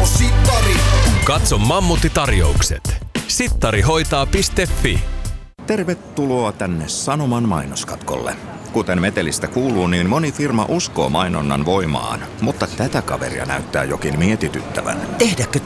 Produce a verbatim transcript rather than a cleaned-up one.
Sittari. Katso Mammutti-tarjoukset. sittari hoitaa piste fi. Tervetuloa tänne Sanoman mainoskatkolle. Kuten metelistä kuuluu, niin moni firma uskoo mainonnan voimaan, mutta tätä kaveria näyttää jokin mietityttävän. Tehdäkö